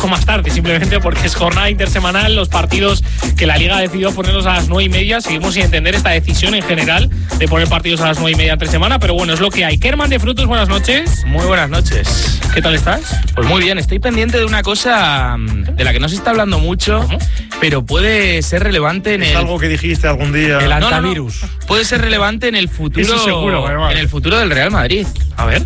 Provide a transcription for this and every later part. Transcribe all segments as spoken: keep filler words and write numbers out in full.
más tarde, simplemente porque es jornada intersemanal, los partidos que la Liga decidió ponerlos a las nueve y media. Seguimos sin entender esta decisión en general de poner partidos a las nueve y media entre semana, pero bueno, es lo que hay. Kerman de Frutos, buenas noches. Muy buenas noches. ¿Qué tal estás? Pues muy bien, estoy pendiente de una cosa de la que no se está hablando mucho, uh-huh. pero puede ser relevante en ¿Es el... algo que dijiste algún día? El antivirus. No, no, no. Puede ser relevante en el futuro, Eso seguro, vale, vale. en el futuro del Real Madrid. A ver.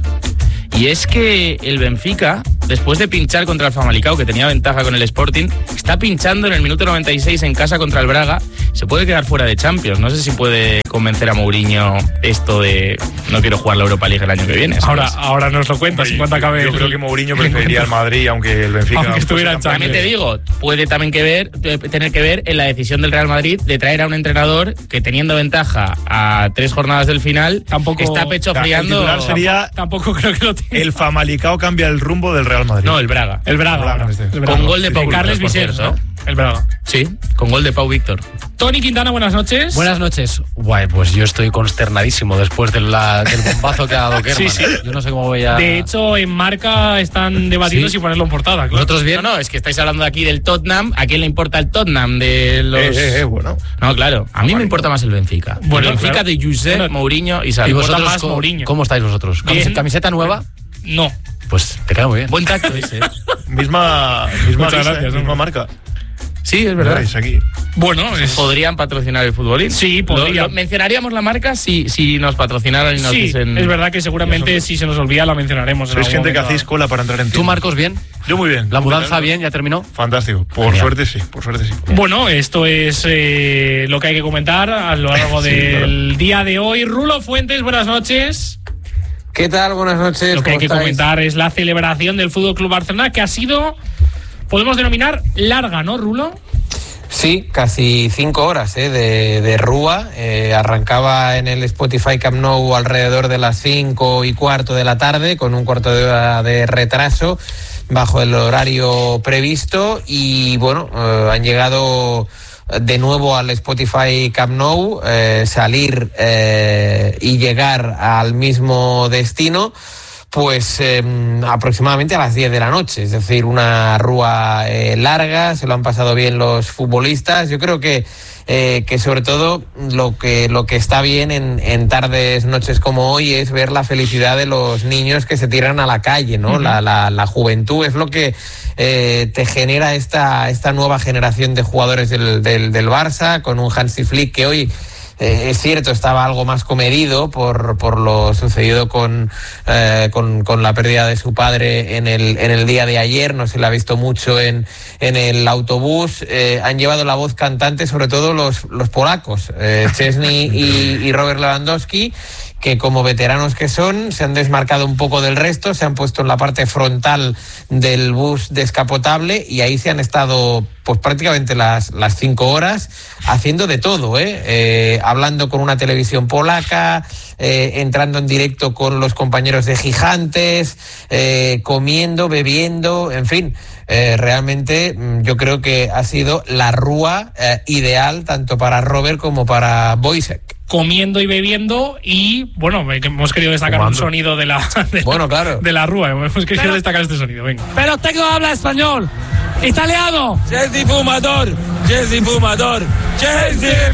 Y es que el Benfica, después de pinchar contra el Famalicão, que tenía ventaja con el Sporting, está pinchando en el minuto noventa y seis en casa contra el Braga. Se puede quedar fuera de Champions. No sé si puede convencer a Mourinho esto de no quiero jugar la Europa League el año que viene. Ahora, ahora nos lo cuentas en cuanto acabe. Yo el, creo que Mourinho preferiría al Madrid, aunque el Benfica aunque estuviera en Champions. También te digo, puede también que ver, tener que ver en la decisión del Real Madrid de traer a un entrenador que, teniendo ventaja a tres jornadas del final, tampoco está pecho friando. El titular sería tampoco creo que lo tenga. El Famalicão cambia el rumbo del Real Madrid. No, el Braga. El Braga. El Braga, este. el Braga. Con gol de Pau Carles Víctor, Vicens, ¿no? El Braga. Sí, con gol de Pau Víctor. Tony Quintana, buenas noches. Buenas noches. Guay, pues yo estoy consternadísimo después de la, del bombazo que ha dado Kerman. Sí, sí. Yo no sé cómo voy a... De hecho, en Marca están debatiendo ¿Sí? si ponerlo en portada. Claro. ¿Vosotros bien? No, no, es que estáis hablando aquí del Tottenham. ¿A quién le importa el Tottenham de los...? Eh, eh, eh, bueno. No, claro. A mí me importa más el Benfica. Bueno, el Benfica claro. de Josep, Bueno, Mourinho y ¿Y Xavi. vosotros más cómo, Mourinho. cómo estáis vosotros? Bien. ¿Camis- ¿Camiseta nueva? No. Pues te queda muy bien. Buen tacto ese. Misma, misma, Muchas lista, gracias, misma hombre. marca. Sí, es verdad. Veréis aquí. Bueno, es... ¿Podrían patrocinar el futbolín? Sí, podrían. Lo- lo- mencionaríamos la marca si, si nos patrocinaran y nos Sí, dicen... es verdad que seguramente si se nos olvida la mencionaremos. en Sois algún gente que momento. hacéis cola para entrar en ¿Tú, tienda. Marcos, bien? Yo muy bien. ¿La ¿Tú qué mudanza tal? bien? ¿Ya terminó? Fantástico. Por Genial. suerte sí, por suerte sí. Bueno, esto es eh, lo que hay que comentar a lo largo Sí, del claro. día de hoy. Rulo Fuentes, buenas noches. ¿Qué tal? Buenas noches. Lo que hay ¿Cómo que estáis? comentar es la celebración del Fútbol Club Barcelona, que ha sido, podemos denominar, larga, ¿no, Rulo? Sí, casi cinco horas ¿eh? de, de rúa. Eh, arrancaba en el Spotify Camp Nou alrededor de las cinco y cuarto de la tarde, con un cuarto de hora de retraso, bajo el horario previsto. Y bueno, eh, han llegado de nuevo al Spotify Camp Nou, eh, salir eh, y llegar al mismo destino. Pues eh, aproximadamente a las diez de la noche, es decir, una rúa eh, larga, se lo han pasado bien los futbolistas. Yo creo que eh, que sobre todo lo que lo que está bien en, en tardes, noches como hoy es ver la felicidad de los niños que se tiran a la calle, ¿no? Uh-huh. La, la, la juventud es lo que eh, te genera esta esta nueva generación de jugadores del, del, del Barça, con un Hansi Flick que hoy... Eh, es cierto, estaba algo más comedido por, por lo sucedido con, eh, con, con la pérdida de su padre en el, en el día de ayer. No se le ha visto mucho en, en el autobús. Eh, han llevado la voz cantante, sobre todo los, los polacos, eh, Szczęsny y, y Robert Lewandowski, que como veteranos que son, se han desmarcado un poco del resto, se han puesto en la parte frontal del bus descapotable y ahí se han estado pues prácticamente las, las cinco horas haciendo de todo, ¿eh? Eh, hablando con una televisión polaca, eh, entrando en directo con los compañeros de Gigantes, eh, comiendo, bebiendo, en fin. Eh, realmente yo creo que ha sido la rúa eh, ideal tanto para Robert como para Wojciech. Comiendo y bebiendo y, bueno, hemos querido destacar Fumando. un sonido de la, de, Bueno, claro. de la rúa, hemos querido Pero- destacar este sonido, venga. Pero tengo habla español. Italiano. Chelsea fumador, Chelsea fumador, Chelsea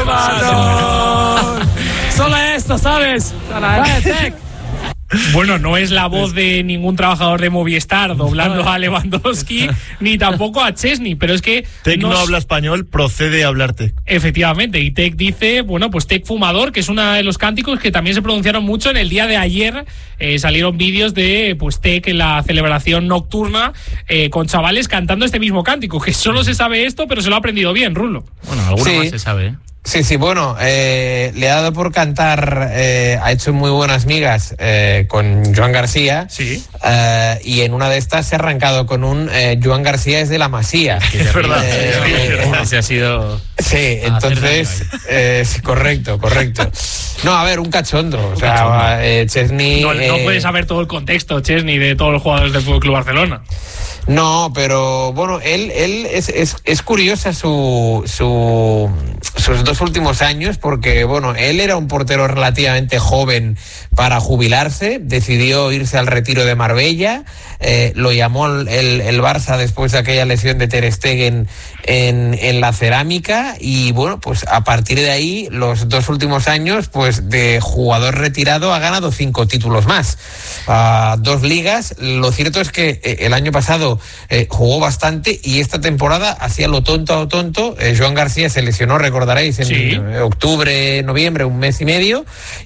fumador. Solo esto, ¿sabes? Vaya, Tec. Bueno, no es la voz de ningún trabajador de Movistar doblando a Lewandowski, ni tampoco a Szczęsny, pero es que... Tec no nos- habla español, procede a hablar Tec. Efectivamente, y Tec dice, bueno, pues Tec fumador, que es uno de los cánticos que también se pronunciaron mucho en el día de ayer. Eh, salieron vídeos de pues Tec en la celebración nocturna eh, con chavales cantando este mismo cántico, que solo se sabe esto, pero se lo ha aprendido bien, Rulo. Bueno, alguno Sí. más se sabe, ¿eh? Sí, sí, bueno, eh, le ha dado por cantar, eh, ha hecho muy buenas migas eh, con Joan García. Sí. Eh, y en una de estas se ha arrancado con un eh, Joan García es de la Masía. Es verdad. Eh, Ese ha sido... Sí, Ah, entonces, eh, sí, correcto, correcto. No, a ver, un cachondo. O sea, eh, Szczęsny, No, no eh, puedes saber todo el contexto, Szczęsny, de todos los jugadores del Fútbol Club Barcelona. No, pero bueno, él, él es, es, es curiosa su, su, sus dos últimos años, porque bueno, él era un portero relativamente joven para jubilarse, decidió irse al retiro de Marbella, eh, lo llamó el, el, el Barça después de aquella lesión de Ter Stegen en, en la cerámica, y bueno, pues a partir de ahí, los dos últimos años, pues de jugador retirado ha ganado cinco títulos más, uh, dos ligas. Lo cierto es que eh, el año pasado eh, jugó bastante, y esta temporada hacía lo tonto a lo tonto. eh, Joan García se lesionó, recordaréis, en Sí. octubre, noviembre, un mes y medio,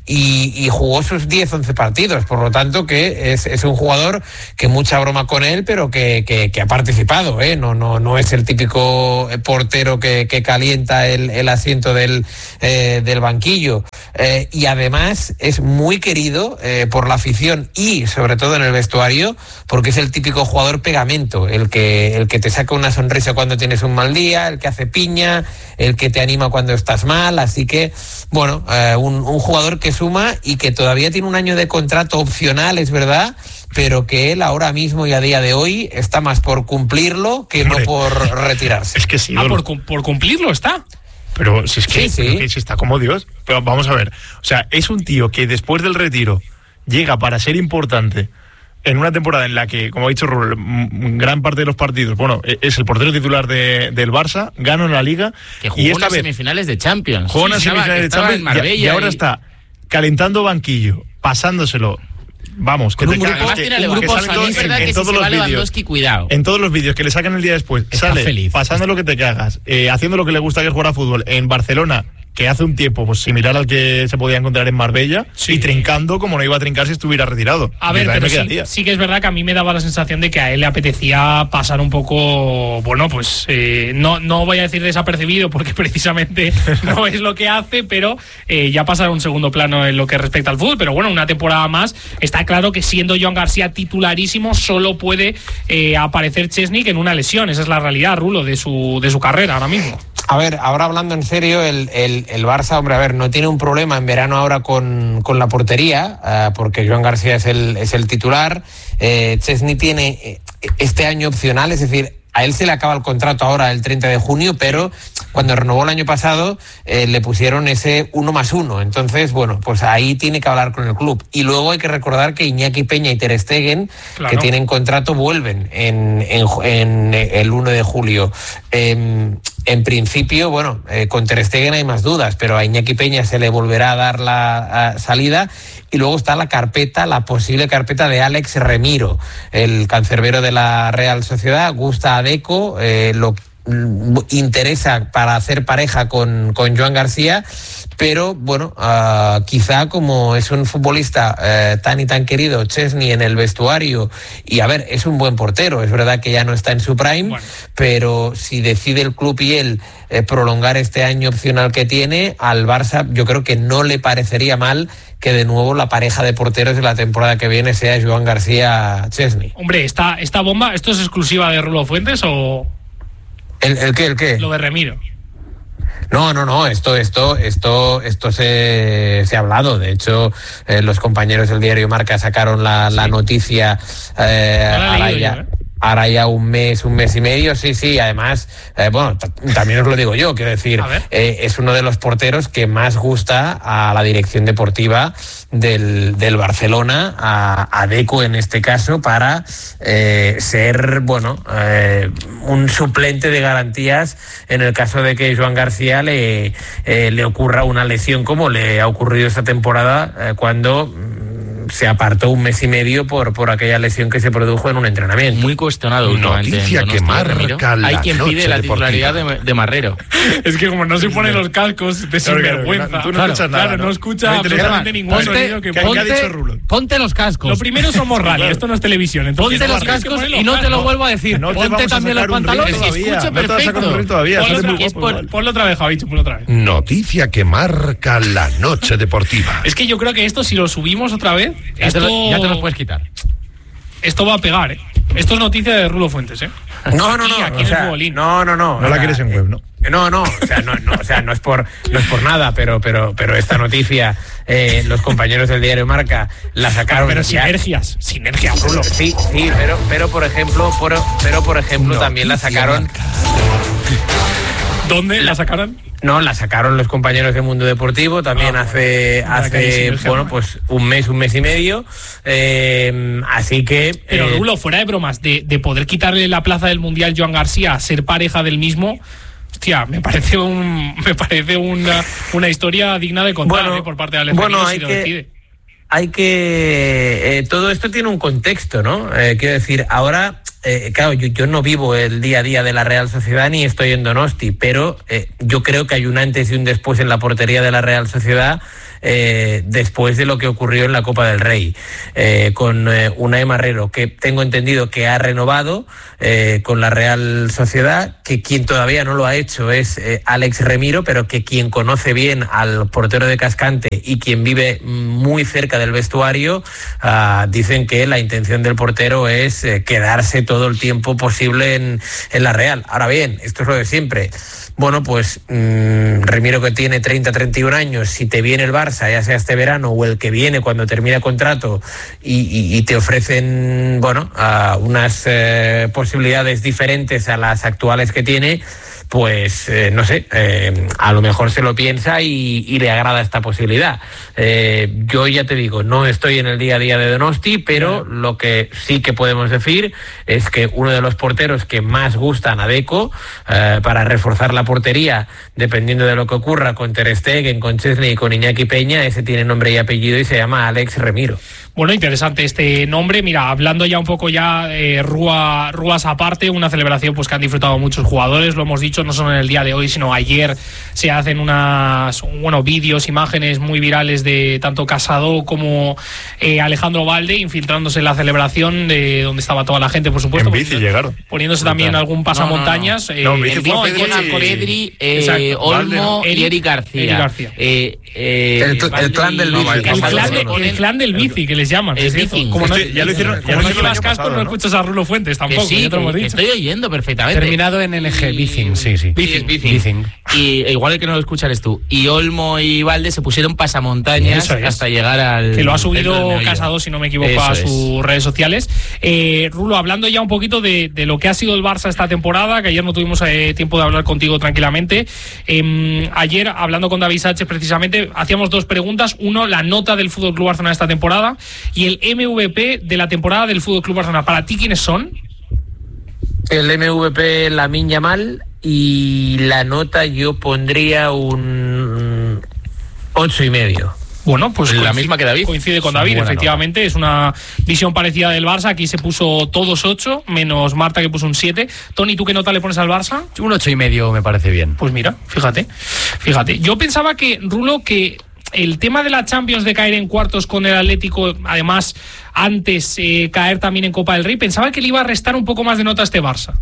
y, y jugó sus diez, once partidos. Por lo tanto, que es, es un jugador que mucha broma con él, pero que, que, que ha participado, ¿eh? No, no, no es el típico portero que, que calienta el, el asiento del, eh, del banquillo. Eh, y además es muy querido eh, por la afición y sobre todo en el vestuario, porque es el típico jugador pegamento, el que, el que te saca una sonrisa cuando tienes un mal día, el que hace piña, el que te anima cuando estás mal. Así que, bueno, eh, un, un jugador que suma y que todavía tiene un año de contrato opcional, es verdad, pero que él ahora mismo y a día de hoy está más por cumplirlo que Hombre, no por retirarse. Es que sí, Ah, Dolo. por, cum- por cumplirlo está. Pero si es que, Sí, sí. pero que si está como Dios. Pero vamos a ver. O sea, es un tío que después del retiro llega para ser importante en una temporada en la que, como ha dicho Rubén, m- gran parte de los partidos, bueno, e- es el portero titular de, del Barça, gana en la Liga. Que jugó y esta unas vez semifinales de Champions. jugó unas Sí, estaba- semifinales de estaba Champions en Marbella y, y ahora y- está calentando banquillo, pasándoselo. Vamos, que Con te un cagas, grupo- que- tiene que Lewandowski. sale todo Es verdad en, que en si todos se los va vídeos. Lewandowski, cuidado. En todos los vídeos que le sacan el día después, Está sale feliz. pasando lo que te cagas, eh, haciendo lo que le gusta, que es jugar a fútbol en Barcelona, que hace un tiempo pues similar al que se podía encontrar en Marbella, Sí. y trincando como no iba a trincar si estuviera retirado. A ver, Y también pero me sí, quedaría. sí que es verdad que a mí me daba la sensación de que a él le apetecía pasar un poco, bueno, pues eh, no, no voy a decir desapercibido porque precisamente no es lo que hace, pero eh, ya pasar a un segundo plano en lo que respecta al fútbol. Pero bueno, una temporada más, está claro que siendo Joan García titularísimo, solo puede eh, aparecer Chesney en una lesión. Esa es la realidad, Rulo, de su, de su carrera ahora mismo. A ver, ahora hablando en serio, el, el, el Barça, hombre, a ver, no tiene un problema en verano ahora con, con la portería, uh, porque Joan García es el, es el titular. Eh, Chesney tiene eh, este año opcional, es decir, a él se le acaba el contrato ahora el treinta de junio, pero cuando renovó el año pasado eh, le pusieron ese uno más uno. Entonces, bueno, pues ahí tiene que hablar con el club. Y luego hay que recordar que Iñaki Peña y Ter Stegen, Claro. que tienen contrato, vuelven en, en, en el uno de julio. Eh, en principio, bueno, eh, con Ter Stegen hay más dudas, pero a Iñaki Peña se le volverá a dar la a, salida. Y luego está la carpeta, la posible carpeta de Alex Remiro, el cancerbero de la Real Sociedad. Gusta a Deco, eh, lo mm, interesa para hacer pareja con, con Joan García, pero bueno, uh, quizá como es un futbolista eh, tan y tan querido, Chesney, en el vestuario, y a ver, es un buen portero, es verdad que ya no está en su prime, Bueno. pero si decide el club y él eh, prolongar este año opcional que tiene, al Barça yo creo que no le parecería mal que de nuevo la pareja de porteros de la temporada que viene sea Joan García-Chesney. Hombre, ¿esta, esta bomba, esto es exclusiva de Rulo Fuentes o ¿El, el qué? ¿El qué? lo de Remiro? No, no, no, esto, esto, esto, esto se, se ha hablado. De hecho, eh, los compañeros del diario Marca sacaron la, la noticia eh, No la he ahora, leído ya, yo, ¿eh? ahora ya un mes, un mes y medio. Sí, sí, además, eh, bueno, t- también os lo digo yo, quiero decir, A ver. eh, es uno de los porteros que más gusta a la dirección deportiva del, del Barcelona, a, a Deco en este caso, para eh, ser, bueno, eh, un suplente de garantías en el caso de que Joan García le, eh, le ocurra una lesión como le ha ocurrido esta temporada eh, cuando mm, se apartó un mes y medio por, por aquella lesión que se produjo en un entrenamiento. Muy cuestionado últimamente. Noticia en que Donosti, marca Remiro. la Hay quien pide noche la deportiva. titularidad de, de Marrero. Es que como no se ponen los cascos de Claro, claro, sinvergüenza. tú no escuchas nada, Claro, no ¿no? escucha No hay absolutamente televisión. ningún Ponte- sonido que que- ponga. que ha dicho Rulo. Ponte los cascos. Lo primero somos rally, esto no es televisión. Entonces, Ponte los tienes que cascos poner y no te lo cascos. vuelvo a decir. No te Ponte vamos a también los sacar un reel pantalones. todavía, escucha no te vas a sacar un perfecto. reel todavía, Ponlo sale otra, muy es guapo por- igual. Ponlo otra vez, Javichu, ponlo otra vez. Noticia que marca la noche deportiva. Es que yo creo que esto, si lo subimos otra vez, Ya te, esto, lo- ya te los puedes quitar. esto va a pegar, ¿eh? Esto es noticia de Rulo Fuentes, ¿eh? No, no, Aquí, no, aquí o en el sea, futbolín. no, no, no. No o la sea, quieres en web, ¿no? No, no, o sea, no, no, o sea, no es por, no es por nada, pero, pero, pero esta noticia, eh, los compañeros del diario Marca la sacaron. Pero ya- sinergias, sinergias, Rulo. Sí, sí, pero, pero por ejemplo, por, pero por ejemplo también la sacaron. ¿Dónde la sacaron? No, la sacaron los compañeros de Mundo Deportivo también ah, hace, bueno, hace bueno, pues un mes, un mes y medio. Eh, así que... Pero, eh, Rulo, fuera de bromas, de, de poder quitarle la plaza del Mundial Joan García a ser pareja del mismo... Hostia, me parece un me parece una, una historia digna de contar, bueno, ¿eh? Por parte de Alex bueno, Remiro, hay si lo que, decide. Hay que... Eh, todo esto tiene un contexto, ¿no? Eh, quiero decir, ahora... Eh, claro, yo, yo no vivo el día a día de la Real Sociedad ni estoy en Donosti, pero eh, yo creo que hay un antes y un después en la portería de la Real Sociedad eh, después de lo que ocurrió en la Copa del Rey eh, con eh, Unai Marrero, que tengo entendido que ha renovado eh, con la Real Sociedad, que quien todavía no lo ha hecho es eh, Alex Remiro, pero que quien conoce bien al portero de Cascante y quien vive muy cerca del vestuario uh, dicen que la intención del portero es eh, quedarse todo el tiempo posible en, en la Real. Ahora bien, esto es lo de siempre. Bueno, pues mmm, Remiro, que tiene treinta, treinta y un años, si te viene el Barça, ya sea este verano o el que viene cuando termina contrato y, y, y te ofrecen, bueno, uh, unas eh, posibilidades diferentes a las actuales que tiene, pues eh, no sé, eh, a lo mejor se lo piensa y, y le agrada esta posibilidad. Eh, yo ya te digo, no estoy en el día a día de Donosti, pero lo que sí que podemos decir es que uno de los porteros que más gustan a Deco eh, para reforzar la portería, dependiendo de lo que ocurra con Ter Stegen, con Chesney y con Iñaki Peña, ese tiene nombre y apellido y se llama Alex Remiro. Bueno, interesante este nombre. Mira, hablando ya un poco ya eh, Rúa, Rúas aparte, una celebración pues que han disfrutado muchos jugadores, lo hemos dicho, no solo en el día de hoy, sino ayer se hacen unas, bueno, vídeos, imágenes muy virales de tanto Casado como eh, Alejandro Valde infiltrándose en la celebración de donde estaba toda la gente, por supuesto. En bici poniéndose, llegaron. Poniéndose también algún pasamontañas. No, no, no. Eh, no, bici no, fue Pedri, con Pedri eh, Olmo y Eric García. Eric García. Eh, eh, el, cl- el clan del bici. El, el, clan, de, el clan del bici, que les llaman. Es bici. Como no, Este, ya lo hicieron. Como no llevas casco, no, no escuchas a Rulo Fuentes tampoco. Que sí, ya te lo hemos que, dicho. que estoy oyendo perfectamente. Terminado en N G, Bicing, sí, sí. Bicing, Bicing. Y igual el que no lo escucha eres tú. Y Olmo y Valde se pusieron pasamontañas es. hasta llegar al... Que lo ha subido Casado, si no me equivoco, Eso a sus es. redes sociales. Eh, Rulo, hablando ya un poquito de, de lo que ha sido el Barça esta temporada, que ayer no tuvimos eh, tiempo de hablar contigo tranquilamente. Eh, ayer, hablando con David Sánchez, precisamente, hacíamos dos preguntas. Uno, la nota del F C Barcelona esta temporada y el M V P de la temporada del F C Barcelona. ¿Para ti quiénes son? El M V P Lamine Yamal y la nota yo pondría un ocho y medio. Bueno, pues la coincide, misma que David. Coincide con David, efectivamente. Nota. Es una visión parecida del Barça. Aquí se puso todos ocho, menos Marta, que puso un siete. Tony, ¿tú qué nota le pones al Barça? Un ocho y medio me parece bien. Pues mira, fíjate. Fíjate. Yo pensaba que, Rulo, que el tema de la Champions, de caer en cuartos con el Atlético, además, antes eh, caer también en Copa del Rey, pensaba que le iba a restar un poco más de nota a este Barça.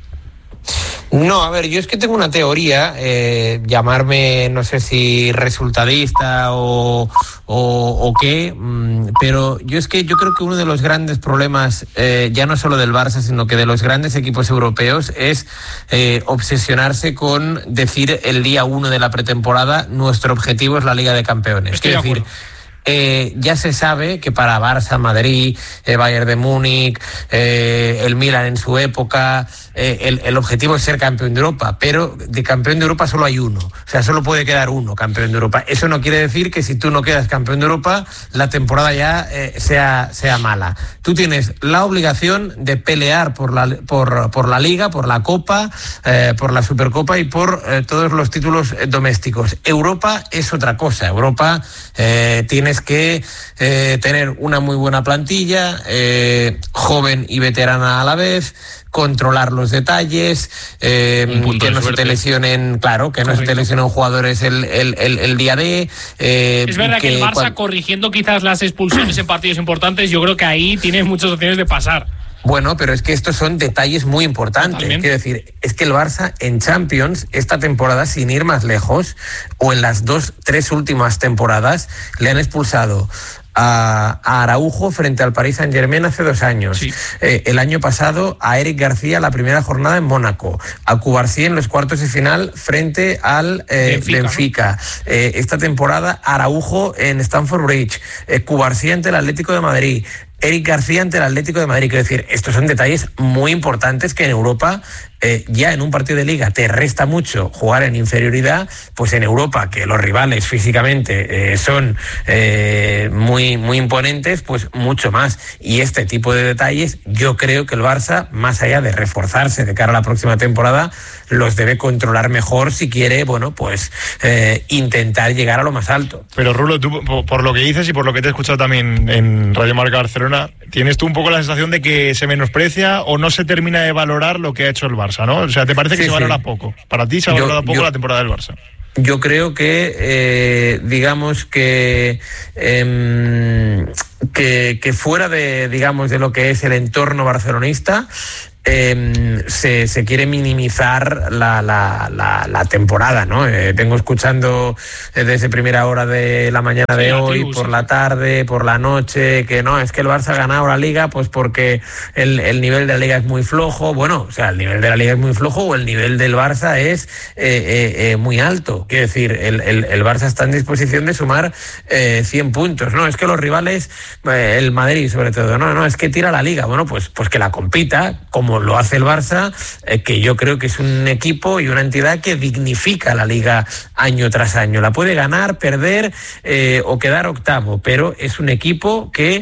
No, a ver, yo es que tengo una teoría, eh, llamarme, no sé si resultadista o, o, o qué, mmm, pero yo es que yo creo que uno de los grandes problemas, eh, ya no solo del Barça, sino que de los grandes equipos europeos, es eh, obsesionarse con decir el día uno de la pretemporada, nuestro objetivo es la Liga de Campeones. Estoy es de decir, Eh, ya se sabe que para Barça, Madrid, eh, Bayern de Múnich, eh, el Milan en su época, eh, el, el objetivo es ser campeón de Europa, pero de campeón de Europa solo hay uno, o sea, solo puede quedar uno campeón de Europa. Eso no quiere decir que si tú no quedas campeón de Europa, la temporada ya eh, sea, sea mala. Tú tienes la obligación de pelear por la, por, por la Liga, por la Copa, eh, por la Supercopa y por eh, todos los títulos eh, domésticos. Europa es otra cosa. Europa eh, tienes que eh, tener una muy buena plantilla, eh, joven y veterana a la vez, controlar los detalles, eh, que no se te lesionen, claro, que no Correcto. se te lesionen jugadores el, el, el, el día de... Eh, es verdad que, que el Barça, cuando... corrigiendo quizás las expulsiones en partidos importantes, yo creo que ahí tienes muchas opciones de pasar. Bueno, pero es que estos son detalles muy importantes. Quiero decir, es que el Barça en Champions, esta temporada, sin ir más lejos, o en las dos, tres últimas temporadas, le han expulsado a, a Araujo frente al Paris Saint-Germain hace dos años. Sí. Eh, el año pasado a Eric García la primera jornada en Mónaco. A Cubarsí en los cuartos de final frente al eh, Benfica. Benfica. ¿no? Eh, esta temporada Araujo en Stamford Bridge. Eh, Cubarsí ante el Atlético de Madrid. Eric García ante el Atlético de Madrid. Quiero decir, estos son detalles muy importantes que en Europa eh, ya en un partido de Liga te resta mucho jugar en inferioridad, pues en Europa, que los rivales físicamente eh, son eh, muy, muy imponentes, pues mucho más. Y este tipo de detalles, yo creo que el Barça, más allá de reforzarse de cara a la próxima temporada, los debe controlar mejor si quiere, bueno, pues eh, intentar llegar a lo más alto. Pero Rulo, tú, por lo que dices y por lo que te he escuchado también en Radio Marca Barcelona, ¿tienes tú un poco la sensación de que se menosprecia o no se termina de valorar lo que ha hecho el Barça, ¿no? O sea, ¿te parece que sí, se valora sí. poco? Para ti se ha valorado yo, poco yo... la temporada del Barça. Yo creo que, eh, digamos que, eh, que, que fuera de, digamos, de lo que es el entorno barcelonista, Eh, se, se quiere minimizar la, la, la, la temporada, ¿no? Eh, vengo escuchando desde primera hora de la mañana de sí, hoy, tribu, por sí. la tarde, por la noche, que no, es que el Barça ha ganado la Liga pues porque el, el nivel de la Liga es muy flojo. Bueno, o sea, el nivel de la Liga es muy flojo o el nivel del Barça es eh, eh, eh, muy alto. Quiero decir, el, el, el Barça está en disposición de sumar eh, cien puntos, ¿no? Es que los rivales, eh, el Madrid sobre todo, no, no, es que tira la Liga. Bueno, pues, pues que la compita, como lo hace el Barça, eh, que yo creo que es un equipo y una entidad que dignifica la Liga año tras año. La puede ganar, perder eh, o quedar octavo, pero es un equipo que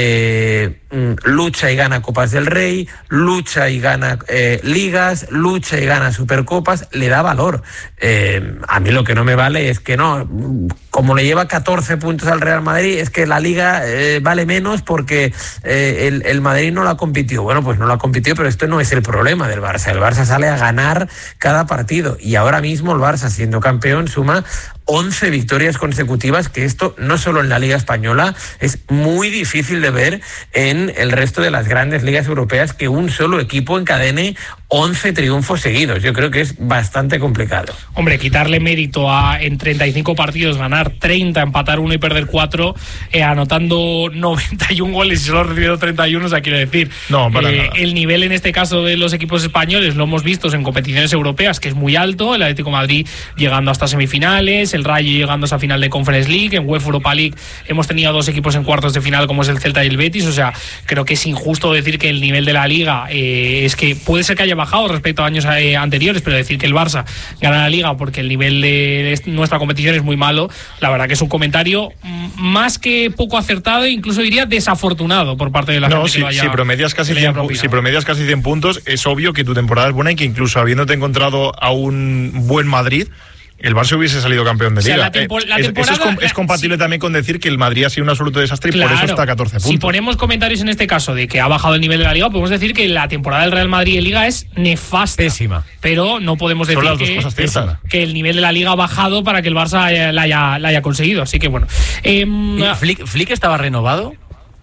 eh, lucha y gana Copas del Rey, lucha y gana eh, Ligas, lucha y gana Supercopas, le da valor. Eh, a mí lo que no me vale es que no, como le lleva catorce puntos al Real Madrid, es que la Liga eh, vale menos porque eh, el, el Madrid no la compitió. Bueno, pues no la compitió, pero esto no es el problema del Barça. El Barça sale a ganar cada partido y ahora mismo el Barça, siendo campeón, suma once victorias consecutivas, que esto no solo en la Liga Española, es muy difícil de ver en el resto de las grandes ligas europeas, que un solo equipo encadene once triunfos seguidos. Yo creo que es bastante complicado. Hombre, quitarle mérito a en treinta y cinco partidos ganar treinta, empatar uno y perder cuatro, eh, anotando noventa y un goles y solo recibiendo treinta y uno, o sea, quiero decir, no, para eh, nada. El nivel en este caso de los equipos españoles lo hemos visto en competiciones europeas, que es muy alto, el Atlético de Madrid llegando hasta semifinales, el Rayo llegando a esa final de Conference League, en UEFA Europa League hemos tenido dos equipos en cuartos de final como es el Celta y el Betis, o sea, creo que es injusto decir que el nivel de la Liga eh, es que puede ser que haya bajado respecto a años eh, anteriores, pero decir que el Barça gana la Liga porque el nivel de, de nuestra competición es muy malo, la verdad que es un comentario más que poco acertado e incluso diría desafortunado por parte de la no, gente si, que lo haya, si promedias casi cien, si promedias casi cien puntos, es obvio que tu temporada es buena y que incluso habiendo encontrado a un buen Madrid, el Barça hubiese salido campeón de Liga. O sea, la tempo- la es, temporada, eso es, com- es compatible sí. también con decir que el Madrid ha sido un absoluto desastre y claro, por eso está a catorce puntos. Si ponemos comentarios en este caso de que ha bajado el nivel de la Liga, podemos decir que la temporada del Real Madrid en Liga es nefasta. Pésima. Pero no podemos decir Son las dos que, cosas ciertas. que el nivel de la Liga ha bajado para que el Barça haya, la, haya, la haya conseguido. Así que bueno. Eh, ¿Flick, ¿Flick estaba renovado?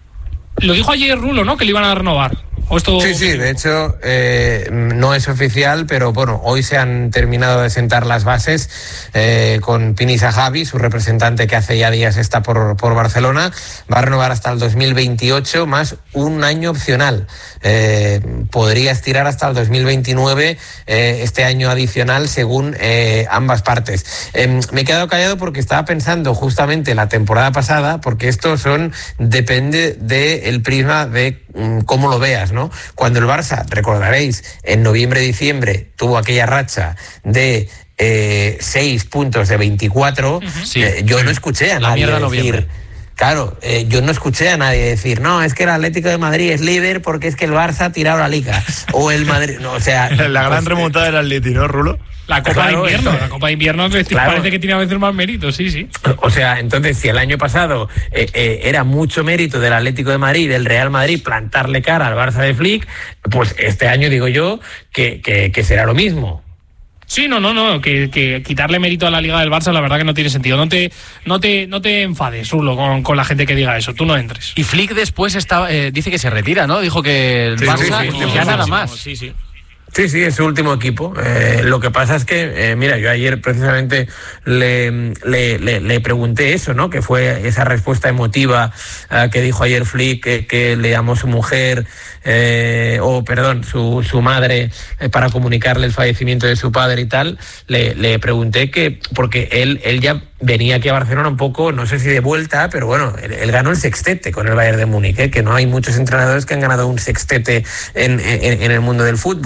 Lo dijo ayer Rulo, ¿no? Que le iban a renovar. ¿O esto... Sí, sí, de hecho eh, no es oficial, pero bueno, hoy se han terminado de sentar las bases eh, con Pini Zahavi, su representante que hace ya días está por, por Barcelona, va a renovar hasta el dos mil veintiocho más un año opcional. Eh, podría estirar hasta el dos mil veintinueve eh, este año adicional según eh, ambas partes. Eh, me he quedado callado porque estaba pensando justamente la temporada pasada, porque esto son depende del prisma de mm, cómo lo veas, ¿no? Cuando el Barça, recordaréis, en noviembre-diciembre tuvo aquella racha de eh, seis puntos de veinticuatro, uh-huh. sí, eh, yo no escuché a nadie decir... Noviembre. Claro, eh, yo no escuché a nadie decir, no, es que el Atlético de Madrid es líder porque es que el Barça ha tirado la Liga. O el Madrid, no, o sea... La gran pues, remontada del Atleti, ¿no, Rulo? La Copa claro, de Invierno, esto, la Copa de Invierno claro. Parece que tiene a veces más mérito, sí, sí. O sea, entonces, si el año pasado eh, eh, era mucho mérito del Atlético de Madrid, del Real Madrid, plantarle cara al Barça de Flick, pues este año digo yo que, que, que será lo mismo. Sí, no, no, no, que, que quitarle mérito a la Liga del Barça la verdad que no tiene sentido. No te, no te, no te enfades, Rulo, con, con la gente que diga eso, tú no entres. Y Flick después está, eh, dice que se retira, ¿no? Dijo que el sí, Barça sí, sí, ya sí, nada sí, más. Sí, sí. Sí, sí, es su último equipo. Eh, lo que pasa es que, eh, mira, yo ayer precisamente le, le, le, le pregunté eso, ¿no? Que fue esa respuesta emotiva eh, que dijo ayer Flick, que, que le llamó su mujer, eh, o perdón, su, su madre, eh, para comunicarle el fallecimiento de su padre y tal. Le, le pregunté que, porque él, él ya venía aquí a Barcelona un poco, no sé si de vuelta, pero bueno, él, él ganó el sextete con el Bayern de Múnich, ¿eh? Que no hay muchos entrenadores que han ganado un sextete en, en, en el mundo del fútbol.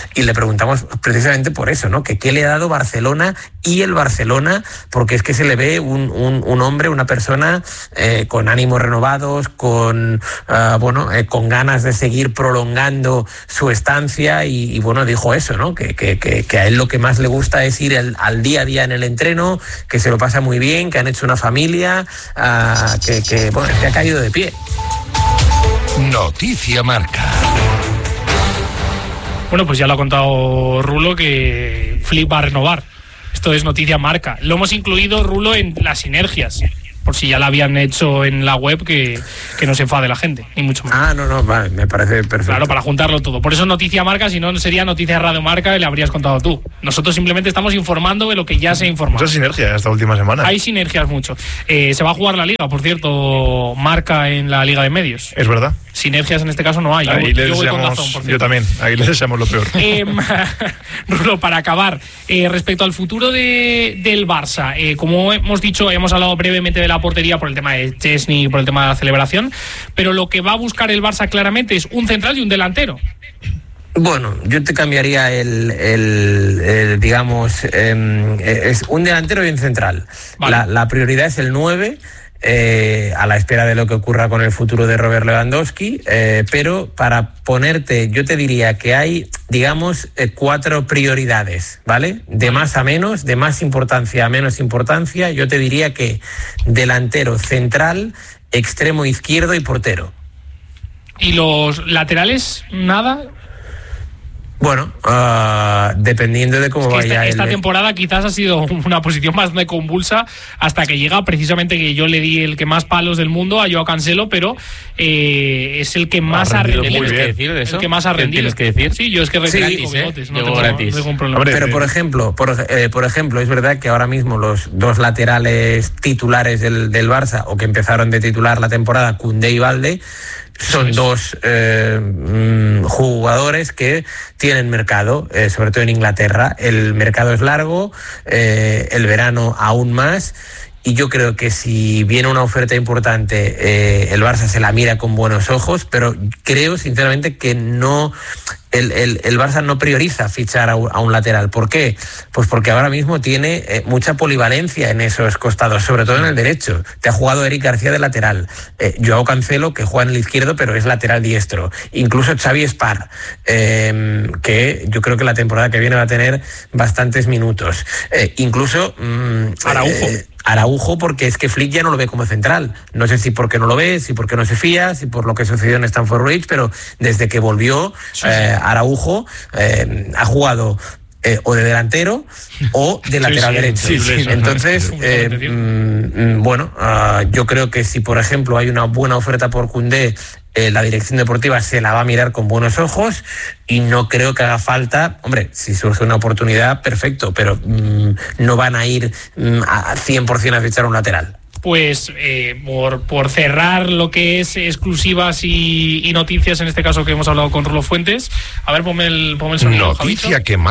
y le preguntamos precisamente por eso, ¿no? Que qué le ha dado Barcelona y el Barcelona, porque es que se le ve un, un, un hombre, una persona eh, con ánimos renovados, con uh, bueno, eh, con ganas de seguir prolongando su estancia y, y bueno, dijo eso, ¿no? Que, que, que, que a él lo que más le gusta es ir el, al día a día en el entreno, que se lo pasa muy bien, que han hecho una familia, uh, que, que, bueno, que ha caído de pie. Noticia Marca. Bueno, pues ya lo ha contado Rulo que Flick va a renovar. Esto es Noticia Marca. Lo hemos incluido, Rulo, en las sinergias, por si ya la habían hecho en la web, que, que no se enfade la gente, ni mucho menos. Ah, no, no, vale, me parece perfecto. Claro, para juntarlo todo. Por eso Noticia Marca, si no sería Noticia Radio Marca y le habrías contado tú. Nosotros simplemente estamos informando de lo que ya se informa. Mucha sinergia esta última semana. Hay sinergias mucho. Eh, se va a jugar la Liga, por cierto, Marca en la Liga de Medios. Es verdad. Sinergias en este caso no hay. Ahí yo, le yo, voy con deseamos, Dazón, por cierto. yo también, ahí le deseamos lo peor. Eh, Rulo, para acabar, eh, respecto al futuro de, del Barça, eh, como hemos dicho, hemos hablado brevemente de la portería por el tema de Chesney, por el tema de la celebración, pero lo que va a buscar el Barça claramente es un central y un delantero. Bueno, yo te cambiaría el, el, el digamos, eh, es un delantero y un central. Vale. La, la prioridad es el nueve. Eh, a la espera de lo que ocurra con el futuro de Robert Lewandowski, eh, pero para ponerte, yo te diría que hay, digamos, eh, cuatro prioridades, ¿vale? De más a menos, de más importancia a menos importancia, yo te diría que delantero, central, extremo izquierdo y portero. ¿Y los laterales, nada? Bueno, uh, dependiendo de cómo es que vaya esta, esta el... temporada quizás ha sido una posición bastante convulsa hasta que llega precisamente, que yo le di el que más palos del mundo a Joao Cancelo, pero eh, es el que más ha rendido. ¿Tienes que decir de eso? El que más ha rendido. ¿Tienes que decir? Sí, yo es que sí, gratis, ¿eh? bigotes, no Llevo tengo, gratis. no tengo un problema. Pero por ejemplo, por, eh, por ejemplo, es verdad que ahora mismo los dos laterales titulares del, del Barça, o que empezaron de titular la temporada, Koundé y Balde, son dos eh, jugadores que tienen mercado, eh, sobre todo en Inglaterra. El mercado es largo, eh, el verano aún más, y yo creo que si viene una oferta importante, eh, el Barça se la mira con buenos ojos, pero creo sinceramente que no... El, el, el Barça no prioriza fichar a un, a un lateral. ¿Por qué? Pues porque ahora mismo tiene eh, mucha polivalencia en esos costados, sobre todo en el derecho. Te ha jugado Eric García de lateral, eh, Joao Cancelo, que juega en el izquierdo pero es lateral diestro, incluso Xavi Espar, eh, que yo creo que la temporada que viene va a tener bastantes minutos, eh, incluso mmm, Araujo eh, Araujo, porque es que Flick ya no lo ve como central. No sé si porque no lo ve, si porque no se fía, si por lo que sucedió en Stamford Bridge, pero desde que volvió eh, Araujo eh, ha jugado eh, o de delantero o de lateral sí, derecho. Sí, sí, Entonces, eh, mm, bueno, uh, yo creo que si, por ejemplo, hay una buena oferta por Koundé, eh, la dirección deportiva se la va a mirar con buenos ojos, y no creo que haga falta, hombre, si surge una oportunidad, perfecto, pero mm, no van a ir mm, a cien por ciento a fichar un lateral. Pues eh, por, por cerrar lo que es exclusivas y, y noticias, en este caso que hemos hablado con Rulo Fuentes, a ver, ponme el, ponme el sonido. Noticia Javito. que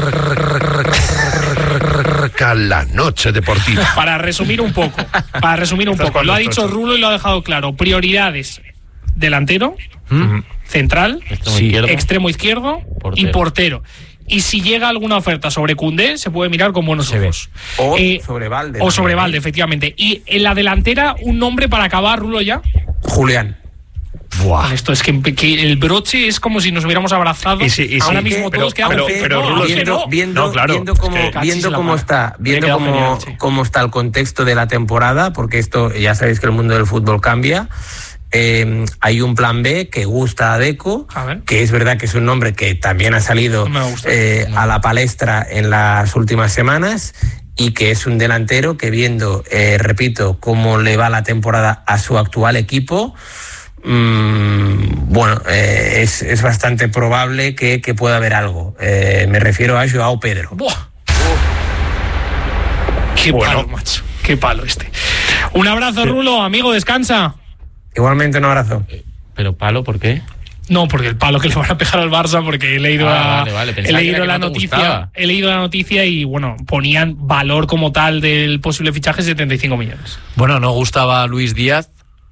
marca la noche deportiva. Para resumir un poco, para resumir un poco, lo ha dicho Rulo y lo ha dejado claro. Prioridades: delantero, ¿Mm? central, extremo, sí. izquierdo, extremo izquierdo portero. y portero. Y si llega alguna oferta sobre Koundé, se puede mirar con buenos se ojos. Ve. O eh, sobre Balde. O sobre Balde, efectivamente. Y en la delantera, un nombre para acabar, Rulo, ya. Julián. Buah. Esto es que, que el broche es como si nos hubiéramos abrazado. Y sí, y sí, ahora mismo pero, todos quedamos. pero, pero, pero no, Rulo, viendo, no. viendo, no, claro, viendo cómo, es que viendo cómo está, viendo Me he cómo, genial, sí. cómo está el contexto de la temporada, porque esto ya sabéis que el mundo del fútbol cambia. Eh, hay un plan B que gusta a Deco, a que es verdad que es un nombre que también ha salido eh, a la palestra en las últimas semanas, y que es un delantero que, viendo, eh, repito, cómo le va la temporada a su actual equipo, mmm, bueno, eh, es, es bastante probable que, que pueda haber algo. Eh, me refiero a Joao Pedro. ¡Buah! Qué bueno. palo, macho. Qué palo este. Un abrazo, Rulo, amigo, descansa. Igualmente, un abrazo. ¿Pero palo por qué? No, porque el palo que le van a pegar al Barça, porque he leído, ah, a, vale, vale. he leído que la no noticia, he leído la noticia y bueno, ponían valor como tal del posible fichaje setenta y cinco millones. Bueno, no gustaba Luis Díaz,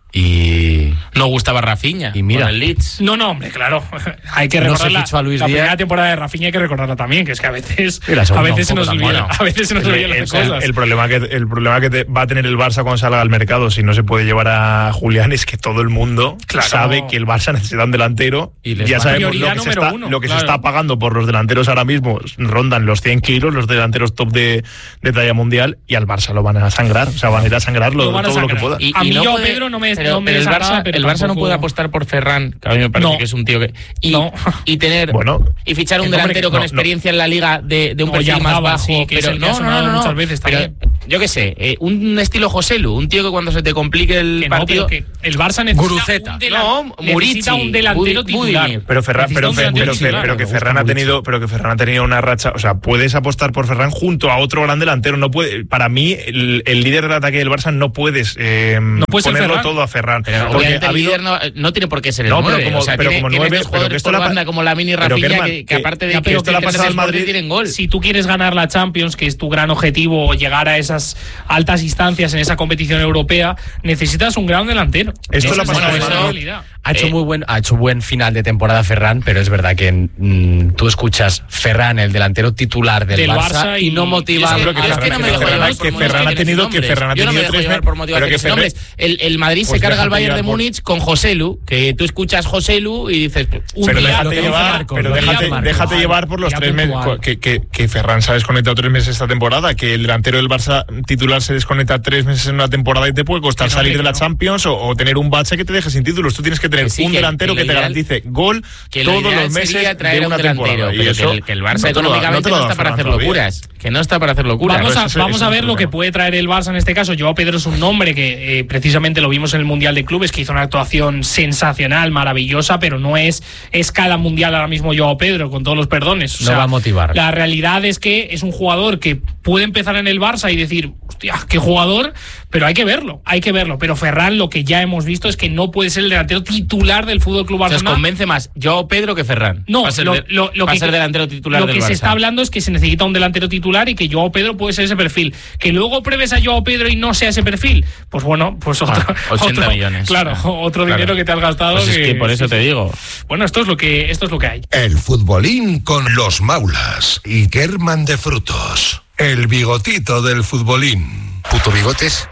Y no gustaba Rafinha. Y mira. Con el Leeds. No, no, hombre, claro. Hay que No recordar se la, fichó a Luis la Díaz. primera temporada de Rafinha, hay que recordarla también, que es que a veces, Y la a segunda veces se un nos poco olvida, también. a veces se nos El, olvidan el- las cosas. el problema que el problema que te va a tener el Barça cuando salga al mercado, si no se puede llevar a Julián, es que todo el mundo Claro. sabe que el Barça necesita un delantero. Y les ya va- sabemos lo Prioridad que, se número está, uno, lo que claro. se está pagando por los delanteros ahora mismo. Rondan los cien kilos, los delanteros top de, de talla mundial, y al Barça lo van a sangrar. O sea, van a ir a sangrarlo Lo van a todo lo que sangrar. pueda. A mí yo, Pedro, no me- pero, no me pero el desagrada, Barça, pero el Barça no tampoco- puede apostar por Ferran, que a mí me parece No. que es un tío que y, No. y tener Bueno. y fichar un El nombre delantero que- con no, experiencia en la liga de, de un No, perfil más Oyarzabal, bajo, sí, que es pero el que ha no, no, sonado no, no, muchas veces pero también. yo qué sé, eh, un estilo Joselu, un tío que cuando se te complique el Que no, partido pero que el Barça necesita Guruceta. un, delan- No, necesita Murici, un delantero Budi- titular. Budimir. Pero Ferran, Necesita pero, un Fer- delantero pero, Fer- titular. pero que Me gusta Ferran ha mucho. tenido, pero que Ferran ha tenido una racha, o sea, puedes apostar por Ferran junto a otro gran delantero. No puede, para mí, el, el líder del ataque del Barça no puedes eh, puede ser ponerlo Ferran. todo a Ferran. Pero Porque obviamente ha el habido- líder no, no tiene por qué ser el No, pero nueve, como- o sea, pero tiene, como tiene nueve, estos pero que jugadores esto por la pa- banda como Lamine y pero Rafinha, Kerman, que, que que- aparte de Ya, que pero esto que le ha te pasado al haces Madrid, por- tienen gol. Si tú quieres ganar la Champions, que es tu gran objetivo, o llegar a esas altas instancias en esa competición europea, necesitas un gran delantero. Esto Esa le ha es pasado la al Madrid. realidad. Ha hecho Eh. muy buen, ha hecho buen final de temporada Ferran, pero es verdad que mm, tú escuchas Ferran, el delantero titular del, Del Barça, Barça, y y- no motiva. Yo creo que Ah, es que Ferran- no me que dejo Ferran- llevar que por Ferran ha motivaciones tenido- y que nombres. Ferran ha Yo no me tenido dejo tres llevar me- por pero que motivaciones y Ferran- nombres. El, el Madrid Pues se carga al déjate Bayern de llevar por- Múnich con Joselu, que tú escuchas Joselu y dices, un Pero día, déjate lo que dice llevar, Marcos, pero lo que déjate, dice Marcos. déjate llevar por los Ya tres meses puntual. que, que, que Ferran se ha desconectado tres meses esta temporada, que el delantero del Barça titular se desconecta tres meses en una temporada y te puede costar Que no, salir que de la no. Champions o, o tener un bache que te deje sin títulos. Tú tienes que tener Que sí, un que- delantero que que, lo te ideal- garantice gol que lo todos ideal los meses sería traer de a un una delantero, temporada. Y pero eso que el, que el Barça no te lo da- económicamente no te no, lo da está para Ferran hacer todavía. locuras, que no está para hacer locuras. Vamos a, ese- vamos ese a es ver el lo que problema. puede traer el Barça en este caso. Joao Pedro es un nombre que eh, precisamente lo vimos en el Mundial de Clubes, que hizo una actuación sensacional, maravillosa, pero no es escala mundial ahora mismo Joao Pedro, con todos los perdones. O No sea, va a motivar. La realidad es que es un jugador que puede empezar en el Barça y decir, hostia, qué jugador, pero hay que verlo, hay que verlo. Pero Ferran, lo que ya hemos visto es que no puede ser el delantero titular del Fútbol Club Se os Barcelona. convence más Joao Pedro que Ferran. No, Va a ser, lo, de- lo- lo va a que, ser delantero titular lo del que se Barça. está hablando es que se necesita un delantero titular y que Joao Pedro puede ser ese perfil. Que luego pruebes a Joao Pedro y no sea ese perfil, pues bueno, pues otro, Ah, ochenta otro- millones. Claro, Ah, otro claro. dinero que te has gastado. Pues es que por eso sí, te sí. digo. Bueno, esto es lo que esto es lo que hay. El futbolín con los Maulas y Kerman de Frutos. El bigotito del futbolín. Puto bigotes.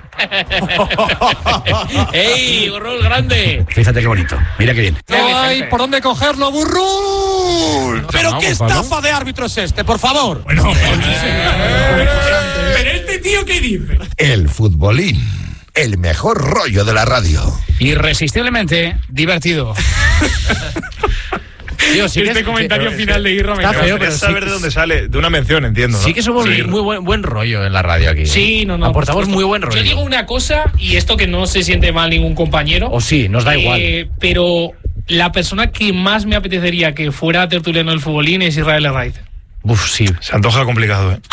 ¡Ey, Borrol grande! Fíjate qué bonito. Mira qué bien. No hay por dónde cogerlo, burro. Pero No, qué Gonzalo. estafa de árbitro es este, por favor. Pero este tío qué dice. El futbolín. El mejor rollo de la radio. Irresistiblemente divertido. Tío, sí que Este es- comentario que- final de Irra me está encanta. feo, Pero pero sí saber que- de dónde sale, de una mención, entiendo. ¿no? Sí que somos Sí. muy buen, buen rollo en la radio aquí. Sí, no, no. Aportamos por supuesto. muy buen rollo. Yo digo una cosa, y esto que no se siente mal ningún compañero. O sí, nos da eh, igual. Pero la persona que más me apetecería que fuera tertuliano del futbolín es Israel Herraiz. Uf, sí. Se antoja complicado, ¿eh?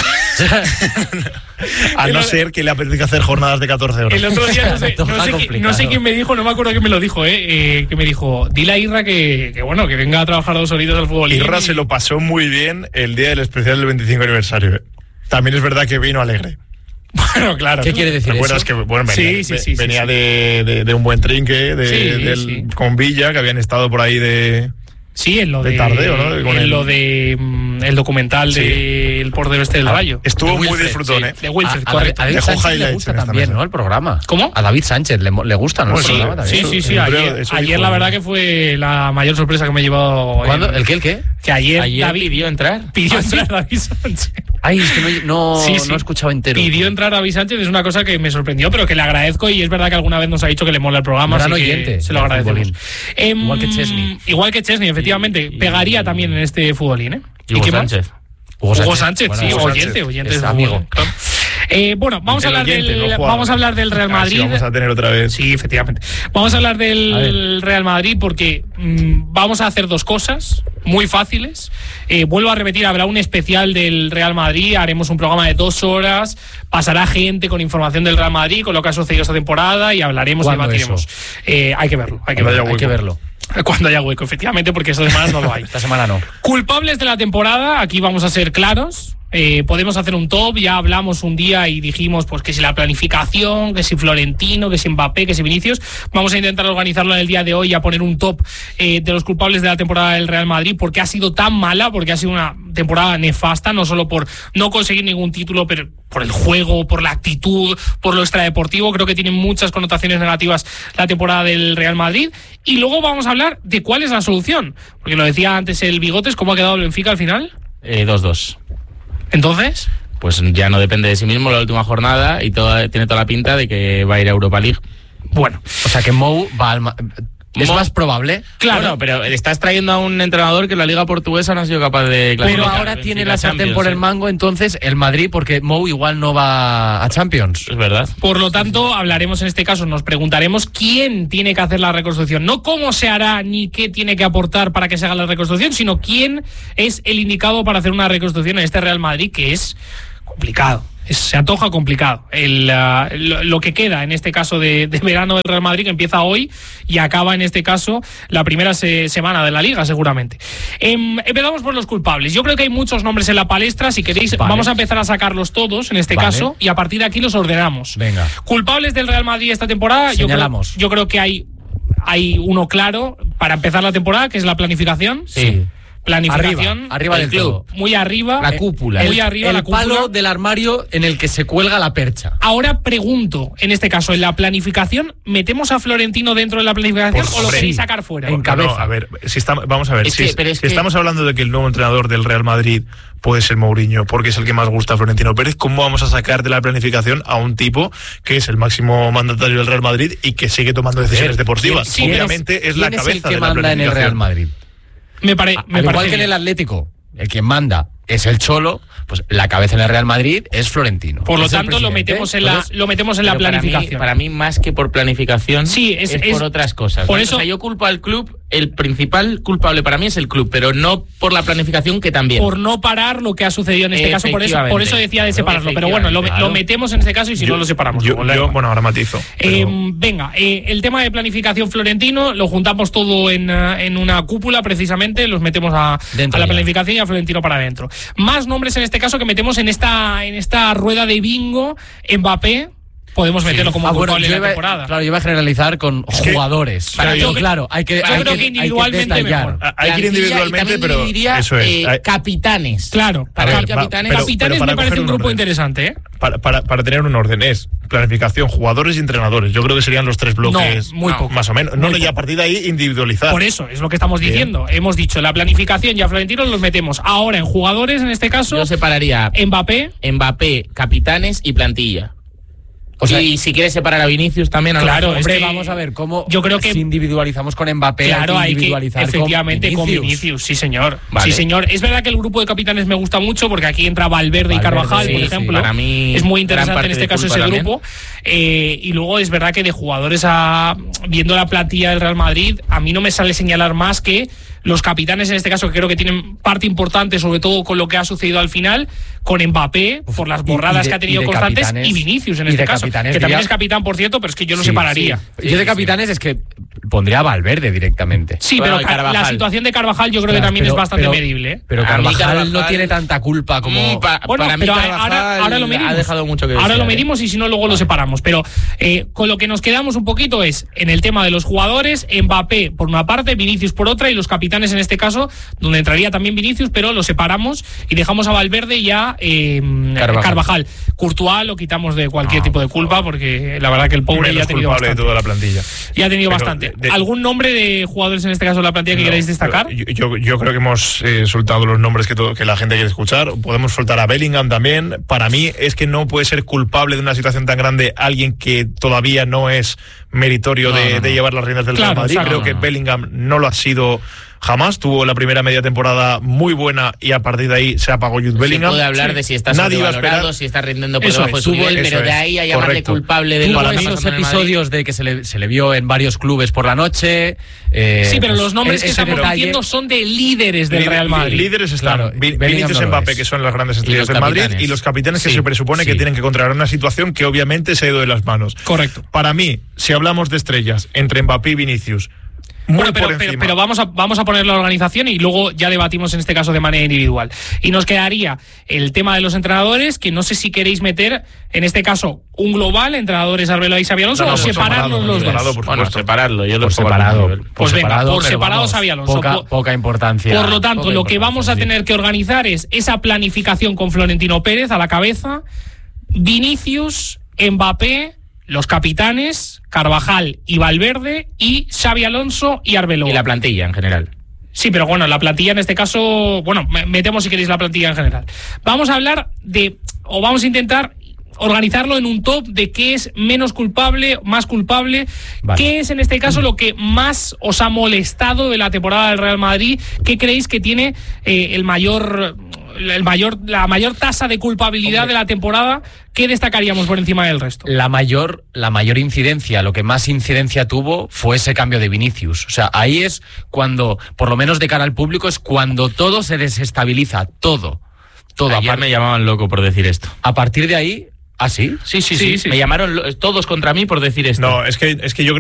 A El no otro- ser que le apetezca hacer jornadas de catorce horas. El otro día no sé, Antoja no sé, qui- complicado. no sé quién me dijo, no me acuerdo quién me lo dijo, eh, eh, que me dijo, dile a Irra que, que bueno, que venga a trabajar dos horitas al futbolín. Irra y- se lo pasó muy bien el día del especial del veinticinco aniversario. ¿eh? También es verdad que vino alegre. Bueno, claro. ¿Qué quiere decir ¿Recuerdas eso? que bueno, venía, Sí, sí, sí, sí, venía sí. De, de- de un buen trinque de, Sí, del- sí. con Villa, que habían estado por ahí de... Sí, en lo de de, tardeo, ¿no? Con en el- lo de mm, el documental Sí. del portero este del Rayo. Estuvo De muy Wilfred, disfrutón, Sí, ¿eh? de Wilfred, a, a, correcto. a David Dejó Sánchez le highlights gusta en esta también, mesa. ¿no? El programa. ¿Cómo? A David Sánchez le, le gustan los Pues sí, programas también. Sí, sí, sí. Yo creo- Ayer, eso ayer dijo, la ¿no? verdad que fue la mayor sorpresa que me he llevado. ¿Cuándo? en- ¿El qué? ¿El qué? Que ayer, Ayer David pidió entrar. pidió ¿Ah, sí? entrar David Sánchez. Ay, es que no, no, Sí, sí. no he escuchado entero. Pidió entrar David Sánchez, es una cosa que me sorprendió, pero que le agradezco y es verdad que alguna vez nos ha dicho que le mola el programa. Gran así que oyente se lo del agradecemos. futbolín. Em, Igual que Chesney. Igual que Chesney, efectivamente. Y- y- Pegaría también en este futbolín, ¿eh? Y Hugo qué más? Sánchez. Hugo Sánchez, Bueno, sí, Hugo oyente, Sánchez. oyente Es de amigo. fútbol, claro. Eh, bueno, vamos a El hablar oyente, del no jugador. vamos a hablar del Real Así Madrid. vamos a tener otra vez. Sí, efectivamente. Vamos a hablar del Real Madrid porque mm, vamos a hacer dos cosas muy fáciles. Eh, vuelvo a repetir, habrá un especial del Real Madrid, haremos un programa de dos horas, pasará gente con información del Real Madrid, con lo que ha sucedido esta temporada y hablaremos y ¿Cuándo debatiremos. Eh, hay que verlo, hay que Cuando verlo. haya Hay que hueco. verlo. Cuando haya hueco, efectivamente, porque esta semana no lo hay. Esta semana no. Culpables de la temporada, aquí vamos a ser claros. Eh, podemos hacer un top, ya hablamos un día y dijimos pues que si la planificación, que si Florentino, que si Mbappé, que si Vinicius. Vamos a intentar organizarlo en el día de hoy y a poner un top eh, de los culpables de la temporada del Real Madrid, porque ha sido tan mala, porque ha sido una temporada nefasta, no solo por no conseguir ningún título, pero por el juego, por la actitud, por lo extradeportivo. Creo que tiene muchas connotaciones negativas la temporada del Real Madrid. Y luego vamos a hablar de cuál es la solución, porque lo decía antes el Bigotes, ¿cómo ha quedado el Benfica al final? Eh, dos dos. Entonces, pues ya no depende de sí mismo la última jornada y toda, tiene toda la pinta de que va a ir a Europa League. Bueno, o sea que Mou va al... Ma- ¿Es Mo- más probable? Claro, bueno, pero estás trayendo a un entrenador que la Liga Portuguesa no ha sido capaz de clasificar. Pero ahora tiene la sartén Champions, por el ¿eh? mango, entonces el Madrid, porque Mou igual no va a Champions. Es verdad. Por lo tanto, hablaremos en este caso, nos preguntaremos quién tiene que hacer la reconstrucción. No cómo se hará ni qué tiene que aportar para que se haga la reconstrucción, sino quién es el indicado para hacer una reconstrucción en este Real Madrid, que es complicado. Es, se antoja complicado el, uh, lo, lo que queda en este caso de, de verano del Real Madrid, que empieza hoy y acaba en este caso la primera se, semana de la Liga seguramente. Em, empezamos por los culpables. Yo creo que hay muchos nombres en la palestra. Si queréis, vale, vamos a empezar a sacarlos todos en este vale. caso y a partir de aquí los ordenamos. Venga. Culpables del Real Madrid esta temporada. Señalamos. Yo creo, yo creo que hay, hay uno claro para empezar la temporada, que es la planificación. Sí. Planificación, arriba, arriba del club, todo. muy arriba, la cúpula, muy arriba el la cúpula. palo del armario en el que se cuelga la percha. Ahora pregunto, en este caso, en la planificación, ¿metemos a Florentino dentro de la planificación pues, o lo hombre, queréis sí. sacar fuera? En cabeza. No, a ver, si estamos, vamos a ver, es si, que, es, pero es si que... estamos hablando de que el nuevo entrenador del Real Madrid puede ser Mourinho, porque es el que más gusta a Florentino Pérez, ¿cómo vamos a sacar de la planificación a un tipo que es el máximo mandatario del Real Madrid y que sigue tomando decisiones deportivas? Sí, Obviamente es, es la cabeza es el que de la manda en el Real Madrid. Me, pare, me Al parece igual que bien. en el Atlético, el que manda es el Cholo, pues la cabeza en el Real Madrid es Florentino. Por lo es tanto, lo metemos en la, Entonces, lo metemos en la para planificación. Mí, para mí, más que por planificación, sí, es, es, es por otras cosas. Por ¿no? eso, o sea, yo culpo al club, el principal culpable para mí es el club, pero no por la planificación, que también. Por no parar lo que ha sucedido en este caso, por eso, por eso decía de separarlo. Pero bueno, lo, claro. lo metemos en este caso y si yo, no lo separamos. Yo, yo bueno, ahora matizo. Pero... Eh, venga, eh, el tema de planificación Florentino, lo juntamos todo en, uh, en una cúpula precisamente, los metemos a, a la planificación y a Florentino para adentro. Más nombres en este caso que metemos en esta, en esta rueda de bingo. Mbappé, podemos meterlo sí. como ah, culpable bueno, de la iba, temporada. Claro, yo iba a generalizar con es jugadores. Que, para yo, yo, claro, hay que, yo hay creo que, que individualmente hay que mejor. Hay que ir individualmente, pero diría, eso es. Eh, hay... capitanes. Claro, para ver, capitanes, pero, capitanes pero me parece un, un grupo orden. interesante, ¿eh? Para, para, para tener un orden es planificación, jugadores y entrenadores. Yo creo que serían los tres bloques, no, muy poco, más o menos. No, no, y a partir de ahí individualizar. Por eso, es lo que estamos Bien. diciendo. Hemos dicho, la planificación y a Florentino los metemos. Ahora, en jugadores, en este caso... Yo separaría Mbappé. Mbappé, capitanes y plantilla. O sea, y si quieres separar a Vinicius también. Claro, a hombre, es que vamos a ver cómo yo creo que si individualizamos con Mbappé, claro, hay que individualizar hay que, efectivamente con Vinicius. con Vinicius, sí señor. Vale. Sí señor. Es verdad que el grupo de capitanes me gusta mucho porque aquí entra Valverde, Valverde y Carvajal, sí, por ejemplo. Sí, para mí es muy interesante en este caso ese también. grupo. Eh, y luego es verdad que de jugadores a viendo la plantilla del Real Madrid, a mí no me sale señalar más que los capitanes en este caso, que creo que tienen parte importante, sobre todo con lo que ha sucedido al final, con Mbappé, por las borradas y de, que ha tenido y constantes, capitanes, y Vinicius en y este caso, que diría, también es capitán, por cierto, pero es que yo lo sí, separaría. Sí. Yo de capitanes sí. es que pondría a Valverde directamente. Sí, bueno, pero Car la situación de Carvajal yo creo Ostras, que también pero, es bastante pero, medible. ¿eh? Pero Carvajal, Carvajal no tiene tanta culpa como... Mm, pa, bueno, para pero mí ahora, ahora lo medimos. Ha dejado mucho que ahora decir, lo medimos y si no luego vale. lo separamos. Pero eh, con lo que nos quedamos un poquito es en el tema de los jugadores, Mbappé por una parte, Vinicius por otra y los capitanes en este caso, donde entraría también Vinicius, pero lo separamos y dejamos a Valverde y a eh, Carvajal. Carvajal. Courtois lo quitamos de cualquier no, tipo de culpa porque la verdad que el pobre ya ha tenido bastante. De toda la plantilla. Ya ha tenido pero bastante. De, de, ¿Algún nombre de jugadores en este caso de la plantilla que no, queráis destacar? Yo, yo, yo creo que hemos eh, soltado los nombres que, todo, que la gente quiere escuchar. Podemos soltar a Bellingham también. Para mí es que no puede ser culpable de una situación tan grande alguien que todavía no es meritorio no, de, no, no. de llevar las riendas del claro, Real Madrid. Claro, creo no, que no. Bellingham no lo ha sido jamás. Tuvo la primera media temporada muy buena y a partir de ahí se apagó Jude Bellingham. Se puede hablar sí. de si está sobrevalorado, si está rindiendo por debajo de su nivel, pero es. de ahí a llamarle Correcto. culpable de Tuvo lo que esos episodios de que se le, se le vio en varios clubes por la noche. Eh, sí, pero pues, los nombres que estamos detalle, diciendo son de líderes del Real Madrid. Líderes están claro, Vinicius y Mbappé, que son las grandes estrellas del Madrid, y los capitanes sí, que se presupone sí. que tienen que controlar una situación que obviamente se ha ido de las manos. Correcto. Para mí, si hablamos de estrellas entre Mbappé y Vinicius, Muy bueno, pero, por pero, encima. pero vamos a vamos a poner la organización y luego ya debatimos en este caso de manera individual. Y nos quedaría el tema de los entrenadores, que no sé si queréis meter, en este caso, un global, entrenadores Arbeloa y Xabi Alonso, No, no, o por separarlos separado, los separado, dos. por Bueno, supuesto. separarlo. Yo Por los pongo al separado. mismo nivel. Por Pues venga, separado, por pero separado vamos, Xabi Alonso. Poca, Por- poca importancia. Por lo tanto, Poca lo que vamos a importancia, sí. tener que organizar es esa planificación con Florentino Pérez a la cabeza, Vinicius, Mbappé, los capitanes, Carvajal y Valverde, y Xabi Alonso y Arbeloa. Y la plantilla en general. Sí, pero bueno, la plantilla en este caso, bueno, me- metemos si queréis la plantilla en general. Vamos a hablar de, o vamos a intentar organizarlo en un top de qué es menos culpable, más culpable, Vale. qué es en este caso lo que más os ha molestado de la temporada del Real Madrid, qué creéis que tiene eh, el mayor, el mayor, la mayor tasa de culpabilidad Hombre. de la temporada, qué destacaríamos por encima del resto. La mayor, la mayor incidencia, lo que más incidencia tuvo fue ese cambio de Vinicius. O sea, ahí es cuando, por lo menos de cara al público, es cuando todo se desestabiliza, todo. Todo. Ayer Apar- me llamaban loco por decir esto. A partir de ahí, ¿ah, sí? Sí, sí, Sí, sí. sí, me sí. llamaron lo- todos contra mí por decir esto. No, es que, es que yo creo